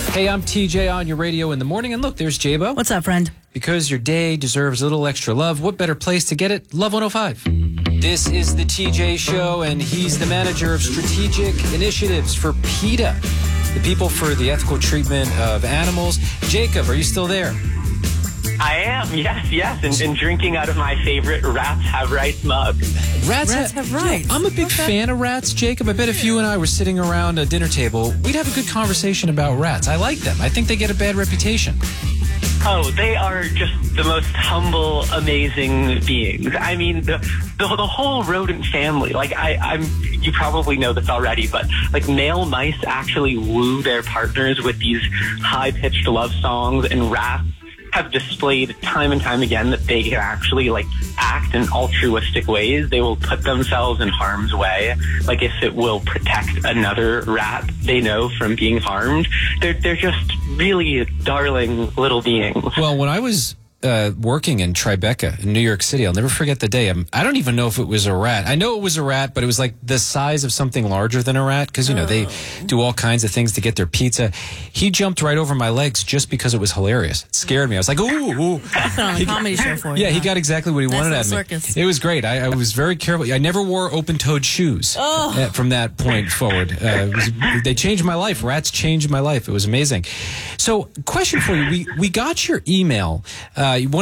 Hey, I'm TJ on your radio in the morning. And look, there's Jabo. What's up, friend? Because your day deserves a little extra love, what better place to get it? Love 105. This is the TJ Show, and he's the manager of strategic initiatives for PETA, the People for the Ethical Treatment of Animals. Jacob, are you still there? I am, yes, and drinking out of my favorite Rats Have Rights mug. Rats have rights. I'm a big fan of rats, Jacob. I bet if you and I were sitting around a dinner table, we'd have a good conversation about rats. I like them. I think they get a bad reputation. Oh, they are just the most humble, amazing beings. I mean, the whole rodent family. Like, you probably know this already, but like male mice actually woo their partners with these high-pitched love songs, and rats have displayed time and time again that they can actually like act in altruistic ways. They will put themselves in harm's way, like if it will protect another rat they know from being harmed. They're just really darling little beings. Well, when I was working in Tribeca in New York City, I'll never forget the day. I don't even know if it was a rat. I know it was a rat, but it was like the size of something larger than a rat because, you know, they do all kinds of things to get their pizza. He jumped right over my legs just because it was hilarious. It scared me. I was like, ooh. Put on a comedy show for you. Yeah, he got exactly what he wanted out of me. Circus. It was great. I was very careful. I never wore open-toed shoes from that point forward. They changed my life. Rats changed my life. It was amazing. So, question for you. We got your email.